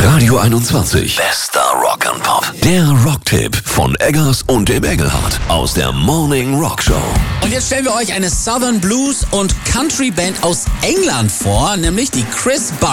Radio 21. Bester Rock'n'Pop. Der Rocktipp von Eggers und dem Engelhardt aus der Morning Rock Show. Und jetzt stellen wir euch eine Southern Blues und Country Band aus England vor, nämlich die Chris